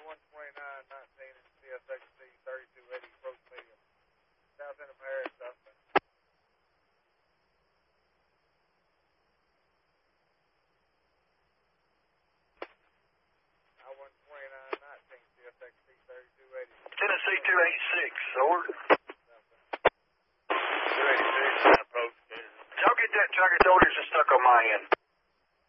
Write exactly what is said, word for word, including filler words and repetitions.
one twenty-nine nineteen and C S X C thirty-two eighty approach medium. South end of Paris, suspect. I one twenty-nine nineteen C S X C thirty-two eighty. Tennessee two eighty-six, over. two eighty-six, approach. Y'all get that tracker told us just stuck on my end.